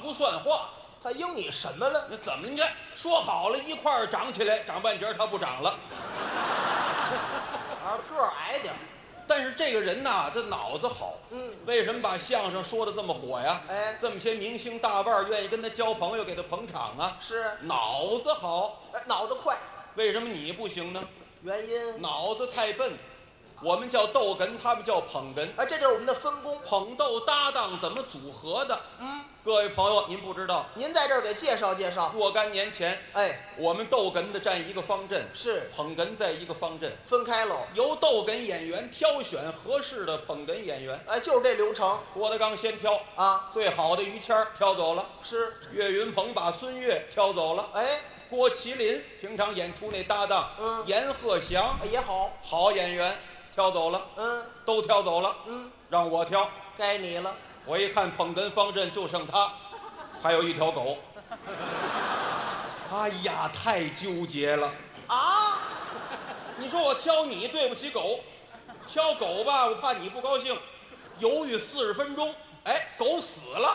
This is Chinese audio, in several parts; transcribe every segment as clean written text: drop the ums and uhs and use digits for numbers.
不算话。 他应你什么了？ 那怎么？你看说好了一块儿长起来，长半截它不长了。 啊，个儿矮点儿。 但是这个人呐，这脑子好。为什么把相声说的这么火呀？ 哎， 这么些明星大腕儿愿意跟他交朋友，给他捧场啊。 是脑子好。 哎，脑子快。 为什么你不行呢？ 原因？ 脑子太笨。我们叫逗哏，他们叫捧哏。 哎，这就是我们的分工。 捧逗搭档怎么组合的？各位朋友，您不知道。 您在这儿给介绍介绍。 若干年前， 哎， 我们逗哏的占一个方阵， 是捧哏在一个方阵， 分开喽。 由逗哏演员挑选合适的捧哏演员。 哎，就是这流程郭德纲先挑啊， 最好的于谦儿挑走了， 是岳云鹏把孙越挑走了， 哎， 郭麒麟平常演出那搭档，阎鹤祥也好， 好演员挑走了，都挑走了，让我挑， 该你了。 我一看捧哏方阵就剩他，还有一条狗。哎呀，太纠结了啊！ 你说我挑你对不起狗，挑狗吧，我怕你不高兴，犹豫40分钟，哎，狗死了。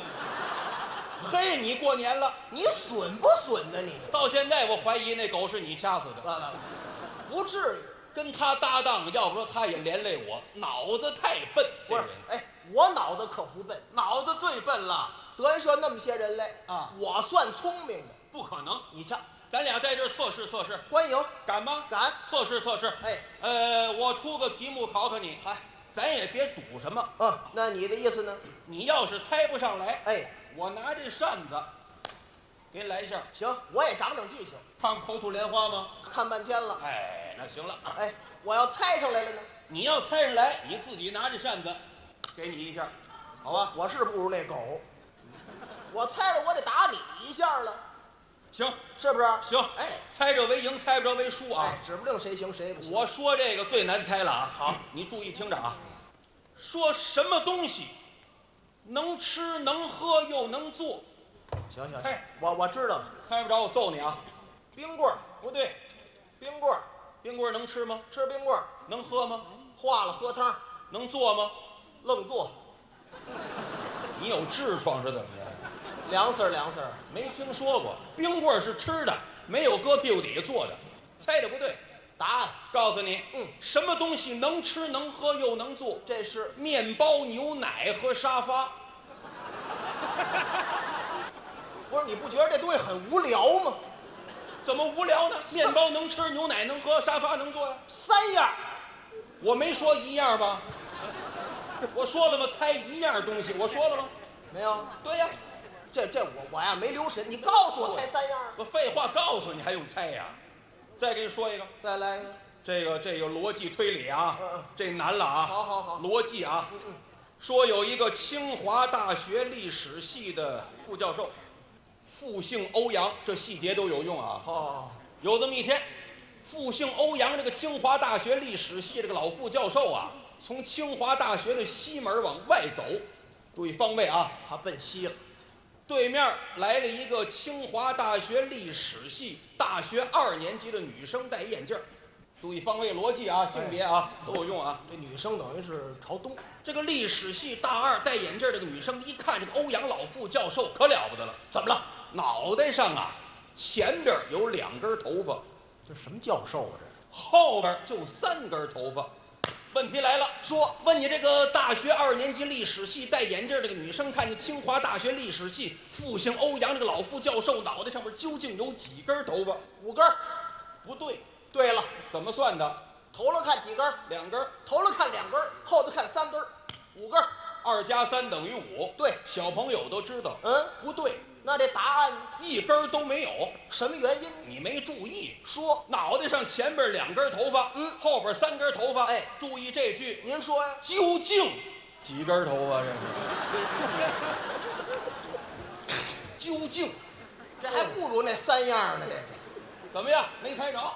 嘿，你过年了， 你损不损呢？你到现在我怀疑那狗是你掐死的。 不至于， 跟他搭档，要不说他也连累我，脑子太笨。 不是，哎，我脑子可不笨， 脑子最笨了。 德云社那么些人来啊， 我算聪明的。 不可能， 你瞧， 咱俩在这儿测试测试， 欢迎， 敢吗？ 敢， 测试测试。 哎， 我出个题目考考你， 嗨， 咱也别赌什么。 那你的意思呢？ 你要是猜不上来， 哎， 我拿这扇子给你来一下。 行，我也长长记性。 看口吐莲花吗？ 看半天了。 哎，那行了。 哎，我要猜上来了呢？ 你要猜上来，你自己拿着扇子，给你一下，好吧？ 我是不如那狗，我猜了我得打你一下了。 行， 是不是？ 行， 哎， 猜着为赢，猜不着为输啊！ 哎，指不定谁行谁不行。 我说这个最难猜了啊！好，你注意听着啊，说什么东西能吃能喝又能做？ 行， 猜， 我知道了。 猜不着我揍你啊！ 冰棍儿不对， 冰棍儿， 冰棍儿能吃吗？ 吃冰棍儿， 能喝吗？ 化了喝汤， 能做吗？ 愣做， 你有痔疮是怎么着？ 凉丝儿凉丝儿。 没听说过，冰棍儿是吃的，没有搁屁股底下做的。猜的不对， 答案告诉你，什么东西能吃能喝又能做？ 这是面包、牛奶和沙发。 不是？你不觉得这东西很无聊吗？ 怎么无聊呢？面包能吃，牛奶能喝，沙发能坐呀。 3样， 我没说一样吧？我说了吗？猜一样东西，我说了吗？ 没有。 对呀， 这我呀没留神，你告诉我猜3样。 我废话告诉你，还用猜呀？再给你说一个， 再来一个。 这个逻辑推理啊，这难了啊。 好， 逻辑啊。说有一个清华大学历史系的副教授，复姓欧阳，这细节都有用啊。有这么一天，复姓欧阳这个清华大学历史系这个老副教授啊，从清华大学的西门往外走，注意方位啊， 他奔西了。 对面来了一个清华大学历史系大学2年级的女生，戴眼镜。注意方位逻辑啊，性别啊都有用啊。 这女生等于是朝东。 这个历史系大2戴眼镜这个女生一看这个欧阳老副教授可了不得了，怎么了？脑袋上啊前边有2根头发， 这什么教授啊？这后边就3根头发。问题来了，说问你这个大学2年级历史系戴眼镜这个女生，看见清华大学历史系复姓欧阳这个老副教授脑袋上面究竟有几根头发 ？5根。 不对。 对了， 怎么算的？ 头了看几根 ？2根。 头了看2根，后头看3根，5根。 2加3等于5。 对， 小朋友都知道。不对。 那这答案 1根都没有。 什么原因？ 你没注意。 说脑袋上前边2根头发，后边3根头发。 哎， 注意这句。 您说呀？ 究竟几根头发？这究竟， 这还不如那3样呢。这个怎么样？没猜着？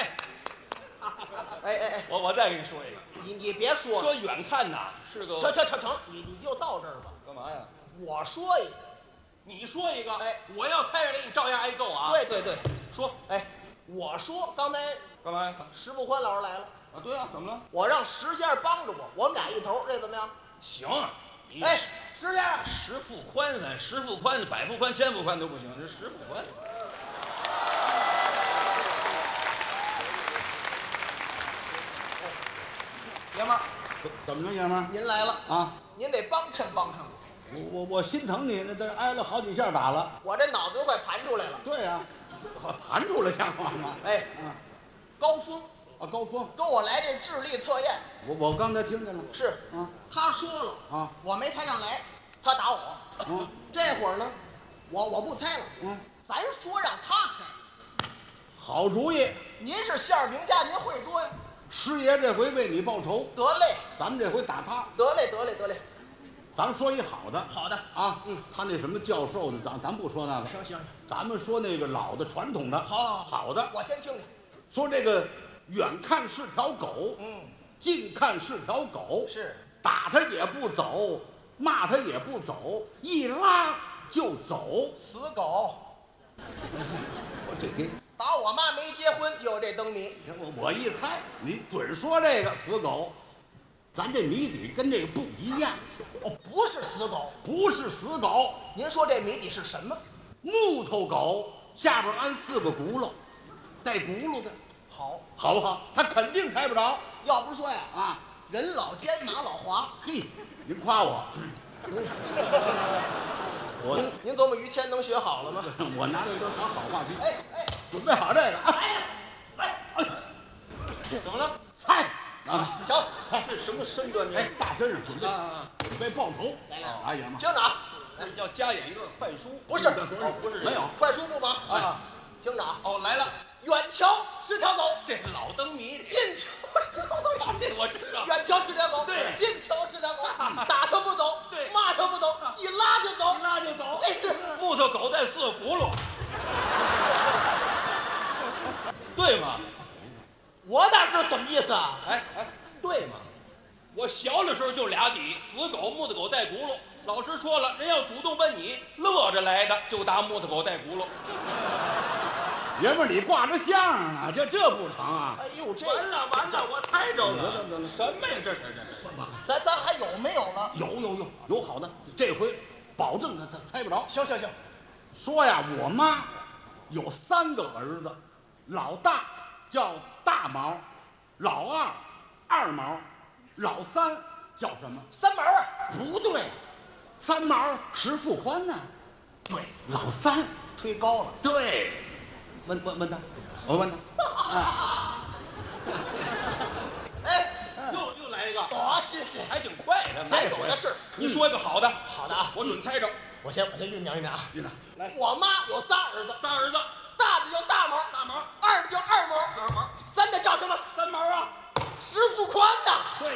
哎， 我再给你说一个。 你别说了， 说远看呐是个。 成，你就到这儿吧。 干嘛呀？ 我说一个， 你说一个。 哎， 我要猜着了，你照样挨揍啊。 对， 说。 哎，我说刚才干嘛呀？ 石富宽老师来了。 啊，对啊，怎么了？ 我让石先生帮着我们俩一头，这怎么样？ 行。 哎， 10样。 10副宽噻，10副宽，100副宽，1000副宽都不行，这10副宽。 爷们儿， 怎么着，爷们儿您来了啊？ 您得帮衬帮衬我。 我心疼你，那这挨了好几下打了。 我这脑子都快盘出来了。 对呀、盘出来像话吗？ 哎，高峰啊，高峰， 跟我来这智力测验， 我刚才听见了。 是啊， 他说了啊， 我没猜上来，他打我。这会儿呢，我不猜了。咱说让他猜。 好主意。 您是馅儿饼家，您会多呀。 师爷这回为你报仇， 得嘞， 咱们这回打他。 得嘞，得嘞，得嘞。 咱们说一好的。 好的啊，他那什么教授的，咱不说那个。 行， 咱们说那个老的传统的。好的。 我先听听。 说这个远看是条狗，近看是条狗， 是打他也不走，骂他也不走，一拉就走。 死狗。 我这给打我妈没结婚就有这灯谜。 我一猜，你准说这个死狗。咱这谜底跟这个不一样。 不是死狗。 不是死狗。 您说这谜底是什么？ 木头狗下边安4个轱辘，带轱辘的。好不好？他肯定猜不着。 要不说呀， 啊， 人老奸马老滑。 嘿，您夸我。 您琢磨于谦能学好了吗？ 我拿这都当好话题。 哎， 准备好这个啊！ 怎么了？ 猜啊！ 行， 这什么身段？ 哎，大身上准备啊， 准备报仇。 来， 哎呀妈！ 听着啊， 要加演一段快书。 不是， 不是没有快书不忙啊。 听着啊， 来了， 远瞧是条狗， 这老灯谜， 近瞧这我知道。 远瞧是条狗， 对近瞧是条狗，打它不走， 对， 骂它不走，一拉就走， 一拉就走。 这是木头狗带4个轱辘，对吗？ 我哪知道怎么意思啊？ 哎，对吗？我小的时候就俩底，死狗、木头狗带轱辘。老师说了，人要主动奔你，乐着来的就打木头狗带轱辘。 爷们儿，你挂着相啊，这不成啊！ 哎呦，这完了，我猜着了。 得了什么呀？这咱还有没有了？ 有好的，这回保证他猜不着。 行， 说呀，我妈有3个儿子，老大叫大毛，老二二毛，老三叫什么？ 三毛啊？ 不对，3毛10副宽呢。对，老三推高了。 对，问他，我问他。 又来一个， 多新鲜！ 还挺快的。 咱有的是。 你说一个好的， 好的啊， 我准猜着。 我先酝酿啊。 来， 我妈有仨儿子， 3儿子， 大的叫大毛， 大毛， 二的叫二毛， 二毛， 三的叫什么 3毛啊。 ？10副宽呐。 对，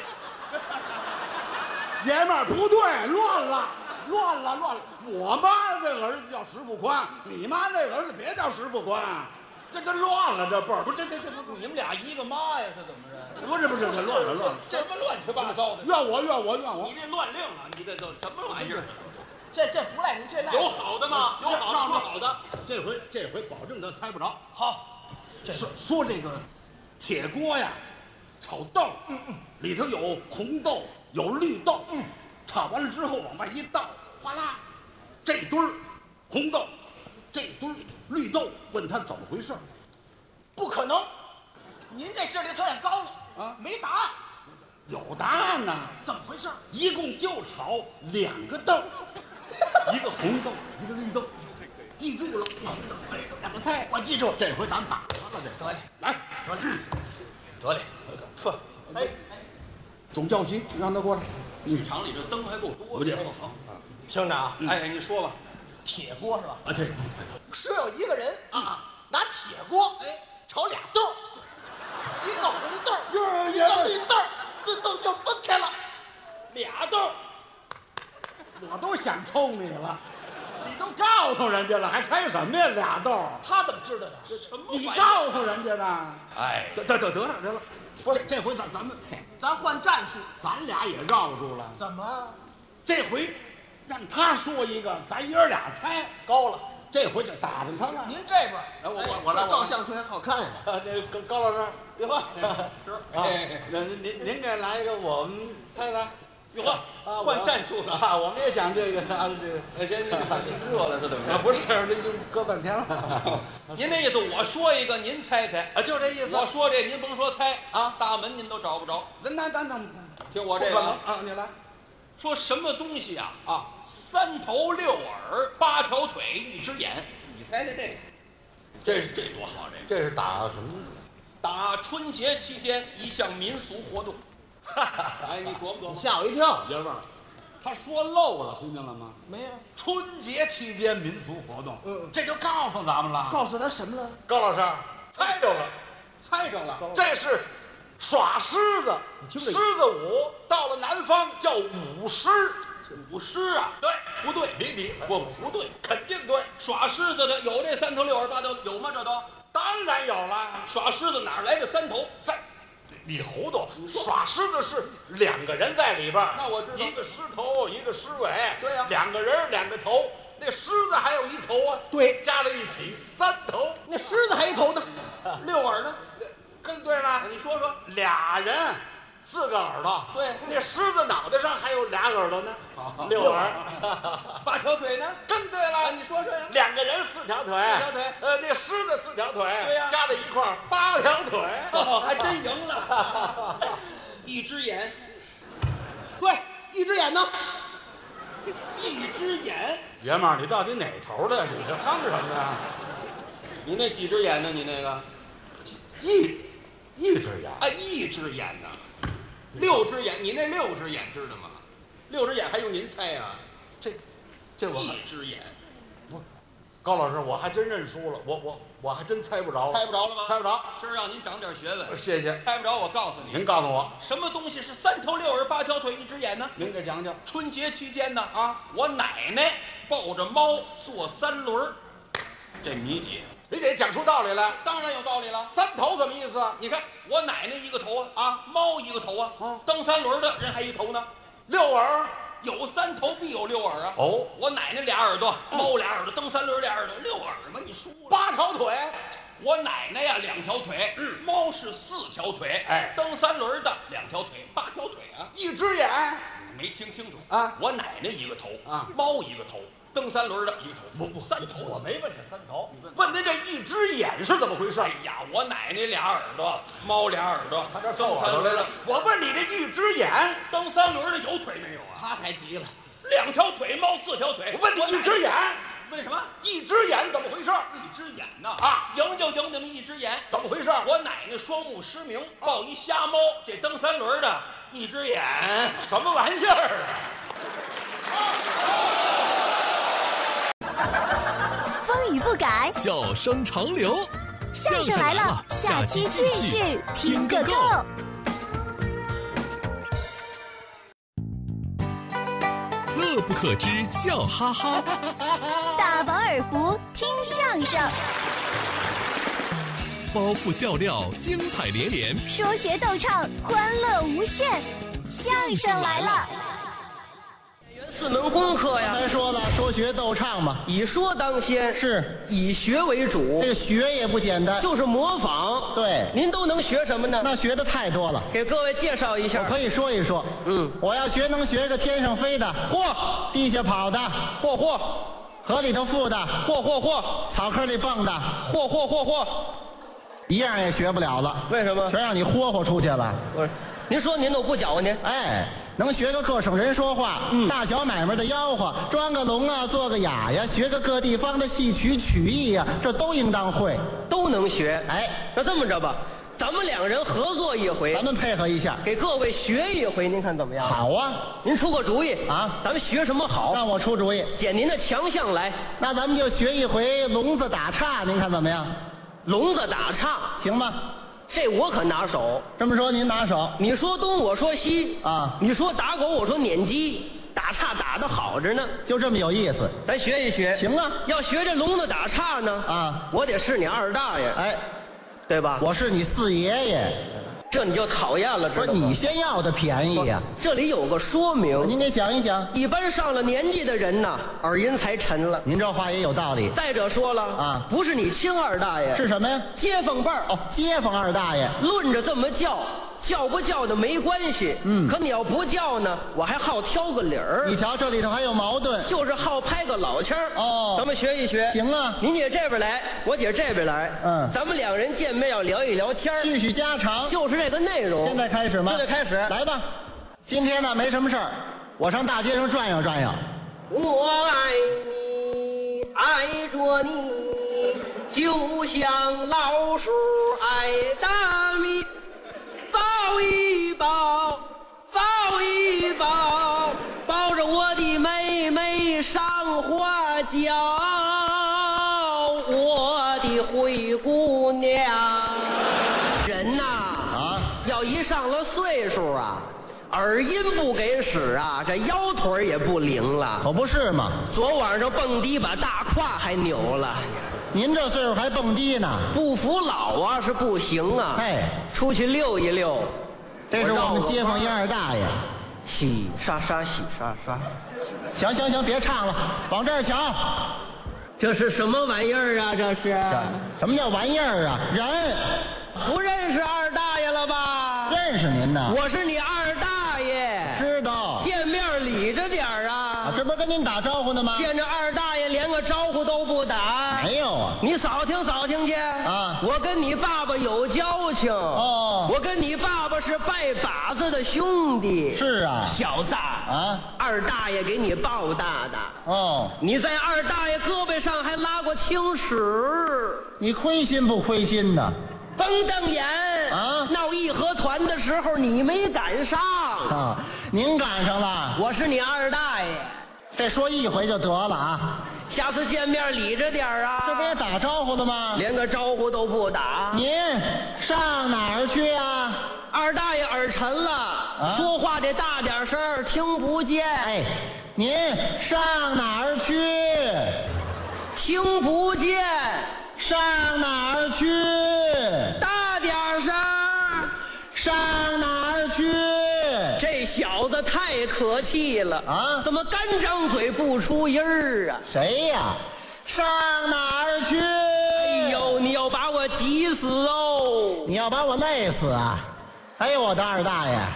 爷们儿不对，乱了。我妈这儿子叫10副宽，你妈那儿子别叫10副宽，这乱了，这辈儿不是这你们俩一个妈呀？是怎么着？ 不是，这乱了。 什么乱七八糟的？ 怨我！ 你这乱令啊！你这都什么玩意儿？ 这不赖您，这赖有好的吗？有好的说好的。 这回保证他猜不着。 好。 说这个铁锅呀，炒豆，里头有红豆，有绿豆，炒完了之后往外一倒，哗啦，这堆儿红豆，这堆儿绿豆，问他怎么回事？ 不可能，您这智力测验高了啊， 没答案。 有答案呢。 怎么回事？ 一共就炒2个豆，一个红豆，一个绿豆，记住了。2个菜， 我记住。 这回咱打他了，这得嘞， 来， 得嘞，说， 总教习让他过来。 剧场里这灯还够多的。好， 听着啊， 哎，你说吧。 铁锅是吧？ 啊，对， 说有一个人啊， 拿铁锅炒俩豆，一个红豆，一呀个绿豆，自动就分开了。 俩豆， 我都想抽你了，你都告诉人家了，还猜什么呀？2豆， 他怎么知道的？ 什么你玩意儿？ 告诉人家的。 哎， 得了，不是这回咱们换战术。 咱俩也绕住了。 怎么这回让他说一个，咱爷儿俩猜。 高了？ 这回就打着他了。 您这边， 我来照相出来好看呀。 那高老师， 别慌， 啊，您给来一个，我们猜猜。 哟呵，换战术了啊！我们也想这个这个， 您把您热了是怎么着？ 不是，这就搁半天了。 您那意思，我说一个，您猜猜啊，就这意思。 我说这，您甭说猜啊， 大门您都找不着。 那听我这个啊，你来。 说什么东西啊？ 啊 ，3头6耳8条腿1只眼，你猜猜这多好？ 这是打什么？ 打春节期间一项民俗活动。哎，你琢磨琢磨。 吓我一跳。 爷们儿，他说漏了，听见了吗？ 没有。 春节期间民俗活动，这就告诉咱们了。 告诉他什么了？ 高老师猜着了， 猜着了， 这是耍狮子，狮子舞到了南方叫舞狮。 舞狮啊？ 对， 不对，不对， 肯定对。 耍狮子的有这3头6耳8条有吗？这都当然有了。 耍狮子哪来的3头？ 你糊涂！耍狮子是2个人在里边， 那我知道， 一个狮头，一个狮尾。 对呀 ，2个人2个头，那狮子还有1头啊。 对， 加在一起3头。 那狮子还一头呢 ，6耳呢？ 更对了。 你说说 ，2人4个耳朵。 对， 那狮子脑袋上还有2耳朵呢，6耳。 8条腿呢？ 更对了。 你说说呀。 2个人4条腿。4 条腿。 那狮子4条腿。 对呀。 加在一块儿8条腿。 还真赢了。1只眼。 对，1只眼呢 ？1只眼。 爷们儿，你到底哪头的？你这哼什么呀？ 你那几只眼呢？你那个一只眼啊，1只眼呢？6只眼，你那6只眼知道吗？6只眼还用您猜呀？ 这我 1只眼。 不，高老师，我还真认输了，我还真猜不着。 猜不着了吗？ 猜不着。 今儿让您长点学问。 谢谢。 猜不着，我告诉你。 您告诉我， 什么东西是3头6耳8条腿1只眼呢？ 您给讲讲。 春节期间呢， 我奶奶抱着猫坐3轮，这谜底。 你得讲出道理来。 当然有道理了。 3头什么意思？ 你看我奶奶1个头啊，猫1个头啊，蹬3轮的人还1头呢。 6耳有3头必有6耳啊。 哦， 我奶奶2耳朵，猫2耳朵，蹬3轮2耳朵，6耳嘛，你输了。 8条腿。 我奶奶呀2条腿，猫是4条腿， 哎， 蹬3轮的2条腿，8条腿啊。 1只眼。 没听清楚啊？ 我奶奶1个头啊， 猫1个头。蹬3轮的1个头，不3头。 我没问这3头，问您这1只眼是怎么回事？ 哎呀，我奶奶2耳朵，猫2耳朵， 他这蹬3轮了。我问你这1只眼， 蹬3轮的有腿没有啊？ 他还急了 ，2条腿，猫4条腿。 我问你1只眼， 为什么 1只眼怎么回事 ？1只眼呐赢就赢你们1只眼， 怎么回事？ 我奶奶双目失明，抱一瞎猫，这蹬3轮的1只眼， 什么玩意儿啊？ 风雨不改， 笑声长流。 相声来了，下期继续听个够。 乐不可支，笑哈哈。 大饱耳福，听相声。 包袱笑料，精彩连连。 说学逗唱，欢乐无限。相声来了。 4门功课呀， 咱说了，说学逗唱嘛， 以说当先， 是以学为主。 这个学也不简单， 就是模仿。 对， 您都能学什么呢？ 那学的太多了， 给各位介绍一下。 我可以说一说。我要学能学个天上飞的， 嚯， 地下跑的， 嚯， 河里头浮的， 嚯， 草坑里蹦的， 嚯， 一样也学不了了。 为什么？ 全让你霍出去了。 不是，您说您都不搅和您。 哎，能学个各省人说话，大小买卖的吆喝，装个聋啊，做个哑呀，学个各地方的戏曲曲艺呀，这都应当会， 都能学。 哎， 那这么着吧，咱们2人合作一回， 咱们配合一下， 给各位学一回，您看怎么样？ 好啊， 您出个主意啊， 咱们学什么好？ 让我出主意， 捡您的强项来。 那咱们就学一回聋子打岔，您看怎么样？ 聋子打岔行吗？ 这我可拿手。 这么说您拿手， 你说东我说西啊， 你说打狗我说撵鸡，打岔打得好着呢， 就这么有意思。 咱学一学。 行啊， 要学这聋子打岔呢啊， 我得是你二大爷， 哎， 对吧？ 我是你4爷爷， 这你就讨厌了，知道吗？ 不是你先要的便宜呀。 这里有个说明， 您给讲一讲。 一般上了年纪的人呐，耳音才沉了。 您这话也有道理。 再者说了啊， 不是你亲二大爷， 是什么呀？ 街坊辈儿。 哦，街坊二大爷。 论着这么叫， 叫不叫的没关系，可你要不叫呢，我还好挑个理儿。 你瞧，这里头还有矛盾。 就是好拍个老腔儿。 哦咱们学一学。 行啊， 您姐这边来，我姐这边来。咱们两人见面要聊一聊天儿， 叙叙家常。 就是这个内容。 现在开始吗？ 现在开始。 来吧。今天呢没什么事儿，我上大街上转悠转悠。 我爱你，爱着你，就像老鼠爱大米。抱一抱，抱一抱，抱着我的妹妹上花轿，我的灰姑娘。人呐，要一上了岁数啊，耳音不给使啊，这腰腿也不灵了。 可不是嘛， 昨晚上蹦迪把大胯还扭了。 您这岁数还蹦迪呢？ 不服老啊是不行啊。 哎， 出去溜一溜。 这是我们街坊一二大爷。 洗刷刷，洗刷刷。 行行行，别唱了，往这儿瞧。 这是什么玩意儿啊？这是什么叫玩意儿啊？人不认识二大爷了吧？ 认识您呢。 我是你二大爷。 知道。 见面理着点儿啊！ 这不是跟您打招呼呢吗？ 见着二大爷连个招呼都不打。 没有啊。 你扫听扫听去啊！我跟你爸爸有交情哦。 我跟你爸爸是拜把子的兄弟。 是啊。 小子啊，二大爷给你抱大的哦。 你在二大爷胳膊上还拉过青史， 你亏心不亏心呢？ 甭瞪眼啊！闹义和团的时候你没赶上啊，您赶上了。 我是你二大爷， 这说一回就得了啊。 下次见面理着点啊！ 这不也打招呼了吗？ 连个招呼都不打。 您上哪儿去啊？ 二大爷耳沉了，说话得大点声，听不见。 哎，您上哪儿去？ 听不见。 上哪儿去？ 大点声。 上哪儿去？ 这小子太可气了啊！ 怎么干张嘴不出音儿啊？ 谁呀？上哪儿去？ 哎呦，你要把我急死哦！ 你要把我累死啊！哎呦，我的二大爷！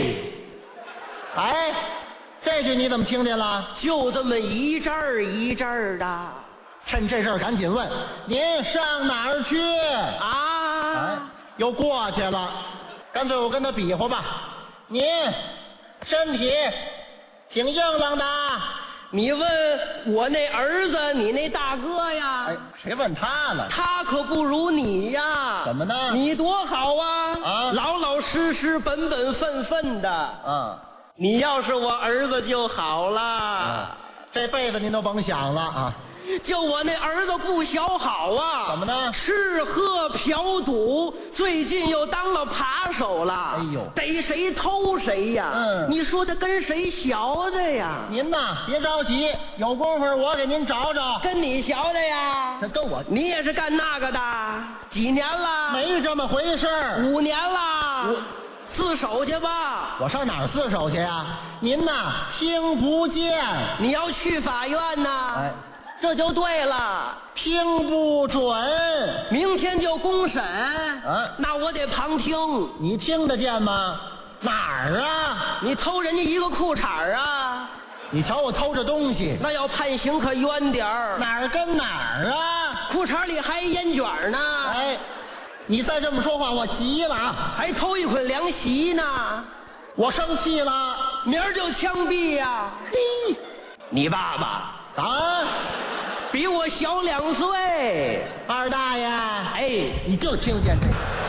哎，这句你怎么听见了？ 就这么一阵儿一阵儿的。 趁这事儿赶紧问，您上哪儿去啊？ 哎，又过去了，干脆我跟他比划吧。您身体挺硬朗的。 你问我那儿子，你那大哥呀？ 哎，谁问他了？ 他可不如你呀。 怎么呢？ 你多好啊！ 啊， 老老实实、本本分分的。 啊， 你要是我儿子就好了。 啊，这辈子您都甭想了啊。 就我那儿子不小好啊！ 怎么呢？ 吃喝嫖赌，最近又当了扒手了。 哎呦， 逮谁偷谁呀！你说他跟谁学的呀？ 您呐，别着急，有功夫我给您找找。 跟你学的呀？ 这跟我， 你也是干那个的？几年了？ 没这么回事儿。 5年了。我自首去吧。 我上哪儿自首去呀？您呐，听不见。 你要去法院呐？ 哎。 这就对了， 听不准， 明天就公审啊！ 那我得旁听， 你听得见吗？哪儿啊？ 你偷人家一个裤衩啊！ 你瞧我偷着东西， 那要判刑可冤点儿。 哪儿跟哪儿啊？ 裤衩里还烟卷呢！ 哎，你再这么说话，我急了啊！ 还偷一捆凉席呢！ 我生气了， 明儿就枪毙呀！嘿，你爸爸啊？ 比我小2岁， 二大爷， 哎， 你就听见这个。